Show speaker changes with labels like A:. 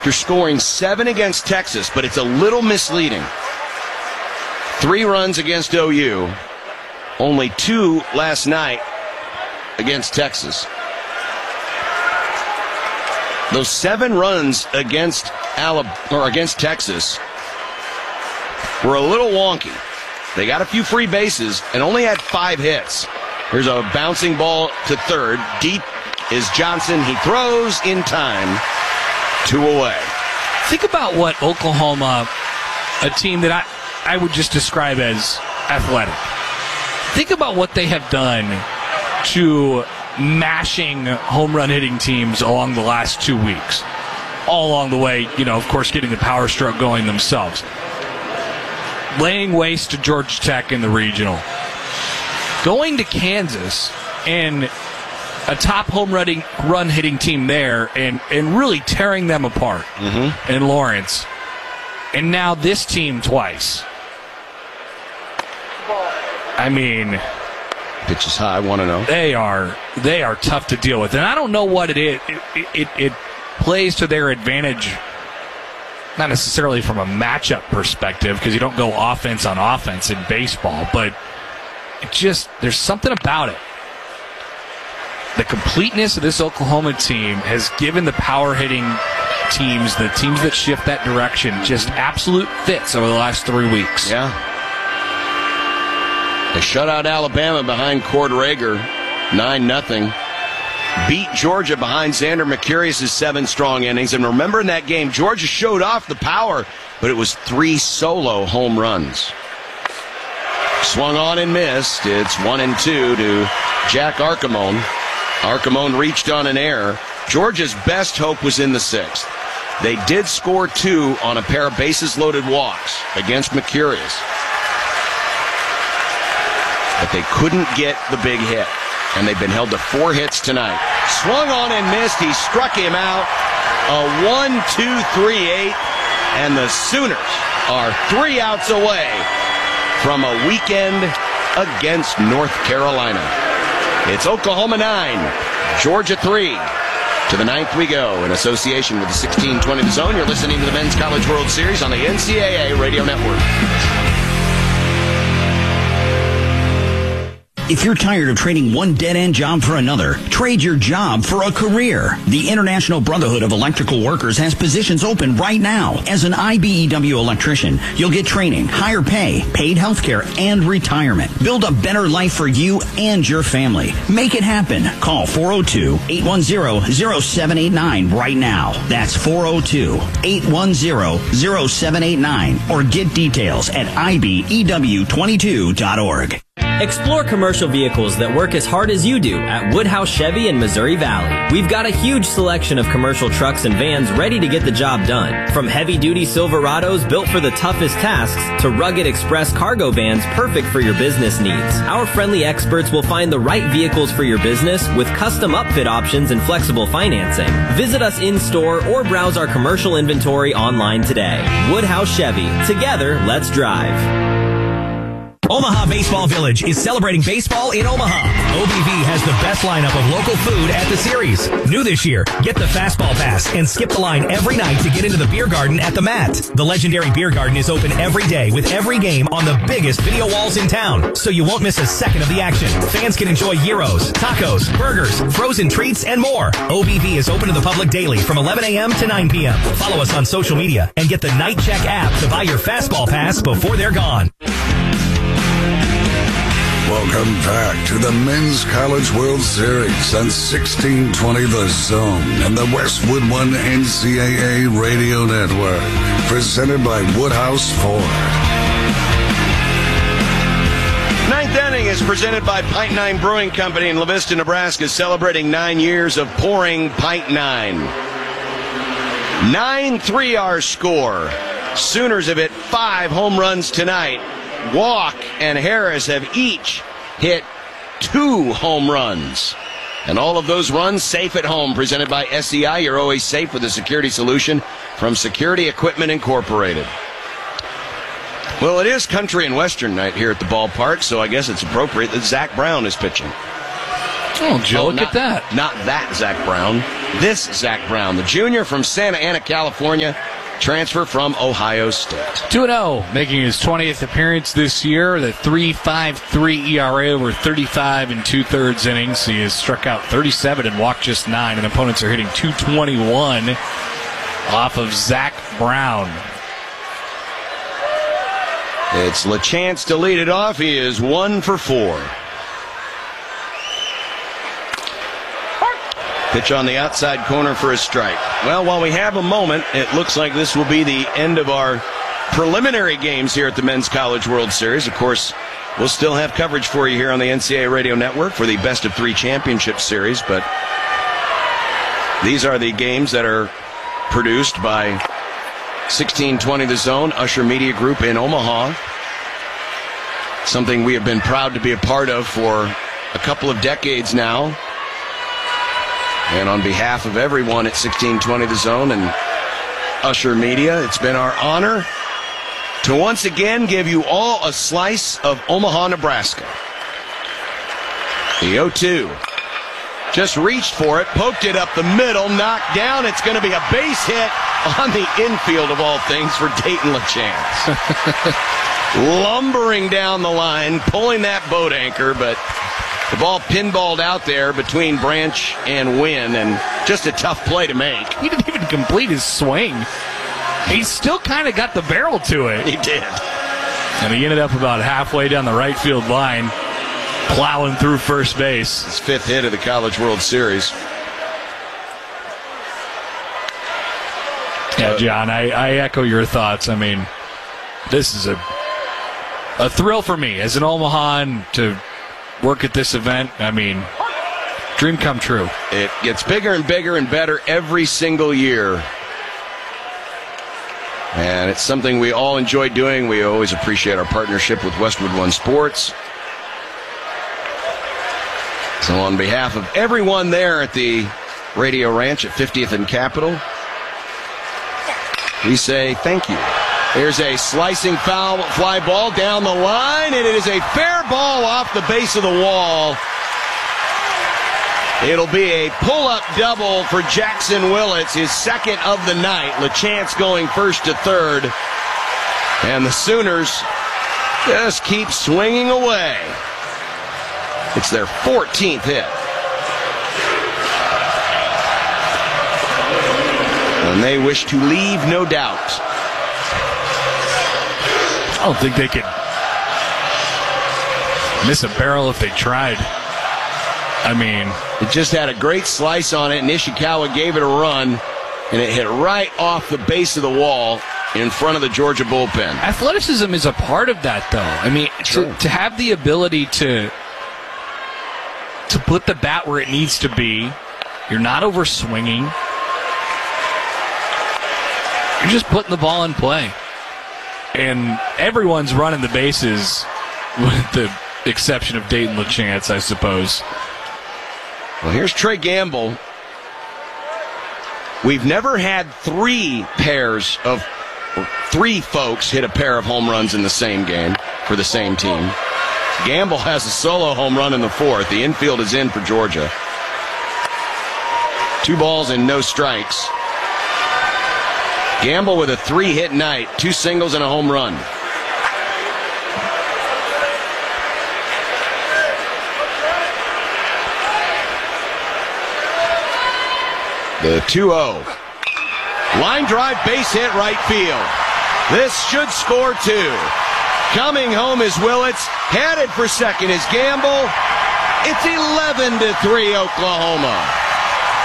A: After scoring 7 against Texas, but it's a little misleading. 3 runs against OU, only 2 last night against Texas. Those 7 runs against Texas were a little wonky. They got a few free bases and only had 5 hits. Here's a bouncing ball to third. Deep is Johnson. He throws in time. 2 away.
B: Think about what Oklahoma, a team that I would just describe as athletic. Think about what they have done to mashing home run hitting teams along the last 2 weeks. All along the way, of course, getting the power stroke going themselves. Laying waste to Georgia Tech in the regional. Going to Kansas and a top home run hitting team there and really tearing them apart in Lawrence. And now this team twice. I mean,
A: pitch is high, 1-0.
B: They are tough to deal with. And I don't know what it is. It plays to their advantage, not necessarily from a matchup perspective, because you don't go offense on offense in baseball, but there's something about it. The completeness of this Oklahoma team has given the power hitting teams, the teams that shift that direction, just absolute fits over the last 3 weeks.
A: Yeah. They shut out Alabama behind Cord Rager, 9-0. Beat Georgia behind Xander Mercurius' 7 strong innings. And remember in that game, Georgia showed off the power, but it was 3 solo home runs. Swung on and missed. It's 1-2 to Jack Archimon. Archimon reached on an error. Georgia's best hope was in the 6th. They did score 2 on a pair of bases-loaded walks against Mercurius. But they couldn't get the big hit, and they've been held to 4 hits tonight. Swung on and missed. He struck him out. A 1-2-3-8, and the Sooners are 3 outs away from a weekend against North Carolina. It's Oklahoma 9, Georgia 3. To the 9th we go in association with the 1620 The Zone. You're listening to the Men's College World Series on the NCAA Radio Network.
C: If you're tired of trading one dead-end job for another, trade your job for a career. The International Brotherhood of Electrical Workers has positions open right now. As an IBEW electrician, you'll get training, higher pay, paid health care, and retirement. Build a better life for you and your family. Make it happen. Call 402-810-0789 right now. That's 402-810-0789. Or get details at IBEW22.org.
D: Explore commercial vehicles that work as hard as you do at Woodhouse Chevy in Missouri Valley. We've got a huge selection of commercial trucks and vans ready to get the job done. From heavy-duty Silverados built for the toughest tasks to rugged express cargo vans perfect for your business needs. Our friendly experts will find the right vehicles for your business with custom upfit options and flexible financing. Visit us in-store or browse our commercial inventory online today. Woodhouse Chevy. Together, let's drive.
E: Omaha Baseball Village is celebrating baseball in Omaha. OBV has the best lineup of local food at the series. New this year, get the Fastball Pass and skip the line every night to get into the beer garden at the Mat. The legendary beer garden is open every day with every game on the biggest video walls in town, so you won't miss a second of the action. Fans can enjoy gyros, tacos, burgers, frozen treats, and more. OBV is open to the public daily from 11 a.m. to 9 p.m. Follow us on social media and get the Night Check app to buy your Fastball Pass before they're gone.
F: Welcome back to the Men's College World Series on 1620 The Zone and the Westwood One NCAA Radio Network. Presented by Woodhouse Ford.
A: Ninth inning is presented by Pint 9 Brewing Company in La Vista, Nebraska, celebrating 9 years of pouring Pint 9. 9-3 our score. Sooners have hit 5 home runs tonight. Walk and Harris have each hit 2 home runs. And all of those runs safe at home. Presented by SEI. You're always safe with a security solution from Security Equipment Incorporated. Well, it is country and western night here at the ballpark, so I guess it's appropriate that Zach Brown is pitching.
B: Oh, Joe, look at that.
A: Not that Zach Brown. this Zach Brown, the junior from Santa Ana, California, transfer from Ohio State.
B: 2-0, making his 20th appearance this year. The 3.53 ERA over 35 and 2/3 innings. He has struck out 37 and walked just 9, and opponents are hitting .221 off of Zach Brown.
A: It's LeChance to lead it off. He is 1 for 4. Pitch on the outside corner for a strike. Well, while we have a moment, it looks like this will be the end of our preliminary games here at the Men's College World Series. Of course, we'll still have coverage for you here on the NCAA Radio Network for the Best of 3 Championship Series, but these are the games that are produced by 1620 The Zone, Usher Media Group in Omaha. Something we have been proud to be a part of for a couple of decades now. And on behalf of everyone at 1620 The Zone and Usher Media, it's been our honor to once again give you all a slice of Omaha, Nebraska. The 0-2. Just reached for it, poked it up the middle, knocked down. It's going to be a base hit on the infield of all things for Dayton LeChance. Lumbering down the line, pulling that boat anchor, but the ball pinballed out there between Branch and Wynn, and just a tough play to make.
B: He didn't even complete his swing. He still kind of got the barrel to it.
A: He did.
B: And he ended up about halfway down the right field line, plowing through first base.
A: His 5th hit of the College World Series.
B: Yeah, John, I echo your thoughts. I mean, this is a thrill for me as an Omahan to work at this event. I mean, dream come true.
A: It gets bigger and bigger and better every single year. And it's something we all enjoy doing. We always appreciate our partnership with Westwood One Sports. So on behalf of everyone there at the Radio Ranch at 50th and Capitol, we say thank you. Here's a slicing foul fly ball down the line, and it is a fair ball off the base of the wall. It'll be a pull-up double for Jackson Willits, his 2nd of the night. LeChance going 1st to 3rd. And the Sooners just keep swinging away. It's their 14th hit. And they wish to leave no doubt.
B: I don't think they could miss a barrel if they tried. I mean,
A: it just had a great slice on it, and Ishikawa gave it a run, and it hit right off the base of the wall in front of the Georgia bullpen.
B: Athleticism is a part of that, though. I mean,
A: sure. to
B: have the ability to put the bat where it needs to be, you're not over swinging. You're just putting the ball in play. And everyone's running the bases with the exception of Dayton LeChance, I suppose.
A: Well, here's Trey Gamble. We've never had 3 folks hit a pair of home runs in the same game for the same team. Gamble has a solo home run in the 4th. The infield is in for Georgia. 2 balls and no strikes. Gamble with a 3-hit night, 2 singles and a home run. The 2-0. Line drive, base hit, right field. This should score 2. Coming home is Willits. Headed for second is Gamble. It's 11-3 Oklahoma.